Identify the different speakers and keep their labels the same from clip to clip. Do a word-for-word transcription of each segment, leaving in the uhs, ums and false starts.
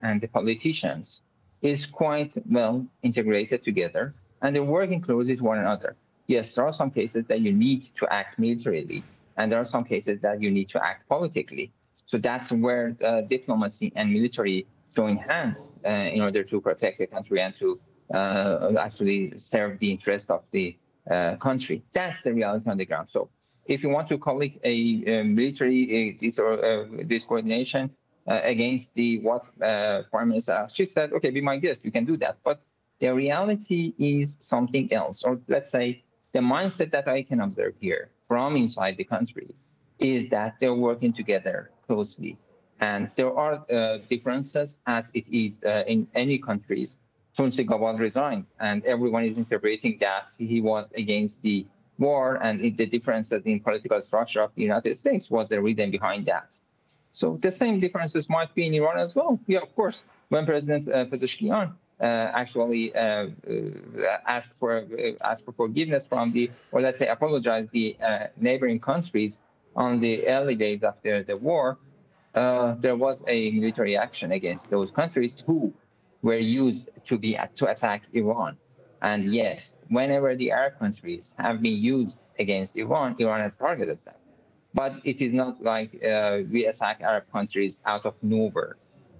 Speaker 1: and the politicians is quite well integrated together, and they're working closely to one another. Yes, there are some cases that you need to act militarily, and there are some cases that you need to act politically. So that's where uh, diplomacy and military join hands uh, in order to protect the country and to uh, actually serve the interest of the uh, country. That's the reality on the ground. So if you want to call it a, a military uh, dis or, uh, discoordination uh, against the what uh, Prime Minister, she said, okay, be my guest, you can do that. But the reality is something else. Or let's say the mindset that I can observe here from inside the country is that they're working together closely. And there are uh, differences, as it is uh, in any countries. Tulsi Gabbard resigned, and everyone is interpreting that he was against the war, and the differences in political structure of the United States was the reason behind that. So the same differences might be in Iran as well. Yeah, of course, when President uh, Pezeshkian uh, actually uh, uh, asked for uh, asked for forgiveness from the, or let's say apologized the uh, neighboring countries on the early days of the, the war, uh, there was a military action against those countries who were used to be to attack Iran. And yes, whenever the Arab countries have been used against Iran, Iran has targeted them. But it is not like uh, we attack Arab countries out of nowhere.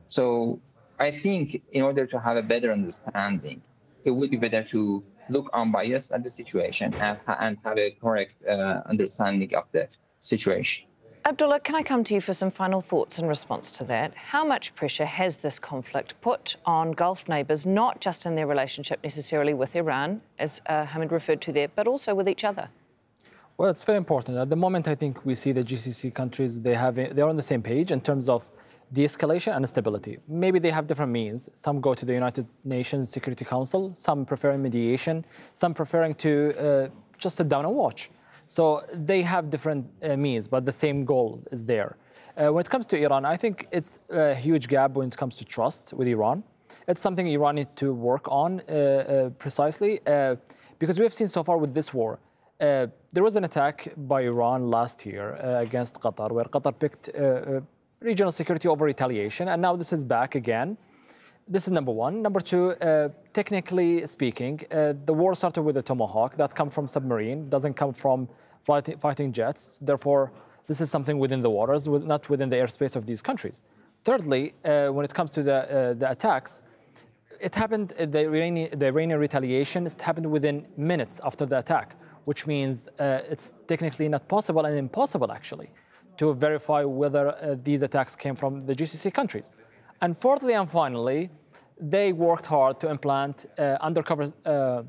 Speaker 1: So I think in order to have a better understanding, it would be better to look unbiased at the situation and, and have a correct uh, understanding of the situation.
Speaker 2: Abdullah, can I come to you for some final thoughts in response to that? How much pressure has this conflict put on Gulf neighbours, not just in their relationship necessarily with Iran, as uh, Hamid referred to there, but also with each other?
Speaker 3: Well, it's very important. At the moment, I think we see the G C C countries, they have they're on the same page in terms of de-escalation and stability. Maybe they have different means. Some go to the United Nations Security Council, some preferring mediation, some preferring to uh, just sit down and watch. So they have different uh, means, but the same goal is there. Uh, when it comes to Iran, I think it's a huge gap when it comes to trust with Iran. It's something Iran needs to work on uh, uh, precisely, uh, because we have seen so far with this war, uh, there was an attack by Iran last year uh, against Qatar, where Qatar picked uh, uh, regional security over retaliation, and now this is back again. This is number one. Number two, uh, technically speaking, uh, the war started with a Tomahawk that comes from submarine, doesn't come from fighting, fighting jets. Therefore, this is something within the waters, with, not within the airspace of these countries. Thirdly, uh, when it comes to the, uh, the attacks, it happened, the Iranian, the Iranian retaliation it happened within minutes after the attack, which means uh, it's technically not possible and impossible, actually, to verify whether uh, these attacks came from the G C C countries. And fourthly and finally, they worked hard to implant uh, undercover uh,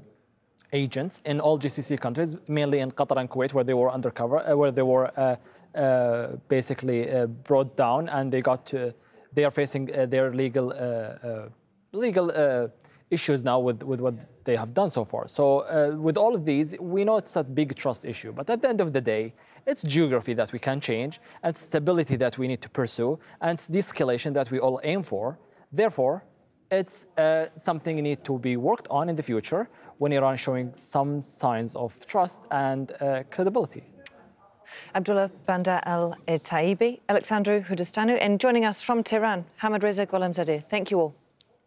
Speaker 3: agents in all G C C countries, mainly in Qatar and Kuwait, where they were undercover, uh, where they were uh, uh, basically uh, brought down, and they got to, they are facing uh, their legal uh, uh, legal uh, issues now with, with what they have done so far. So uh, with all of these, we know it's a big trust issue, but at the end of the day, it's geography that we can change, and stability that we need to pursue, and it's de-escalation that we all aim for. Therefore, it's uh, something that needs to be worked on in the future when Iran is showing some signs of trust and uh, credibility.
Speaker 2: Abdullah Bandar Al-Taibi, Alexandru Hudastanu, and joining us from Tehran, Hamid Reza Gholamzadeh. Thank you all.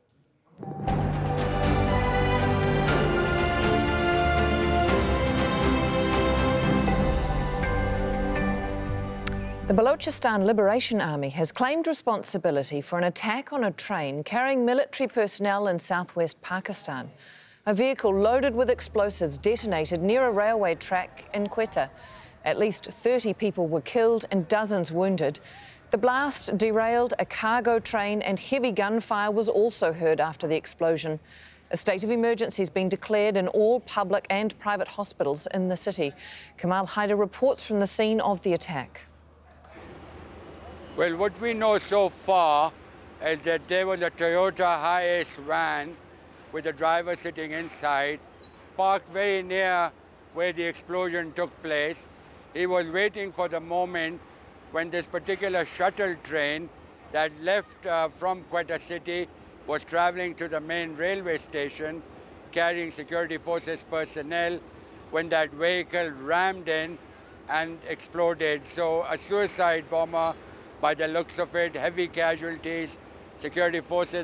Speaker 2: The Balochistan Liberation Army has claimed responsibility for an attack on a train carrying military personnel in southwest Pakistan. A vehicle loaded with explosives detonated near a railway track in Quetta. At least thirty people were killed and dozens wounded. The blast derailed a cargo train, and heavy gunfire was also heard after the explosion. A state of emergency has been declared in all public and private hospitals in the city. Kamal Haider reports from the scene of the attack.
Speaker 4: Well, what we know so far is that there was a Toyota Hiace van with a driver sitting inside, parked very near where the explosion took place. He was waiting for the moment when this particular shuttle train that left uh, from Quetta City was traveling to the main railway station, carrying security forces personnel, when that vehicle rammed in and exploded. So a suicide bomber, by the looks of it, heavy casualties, security forces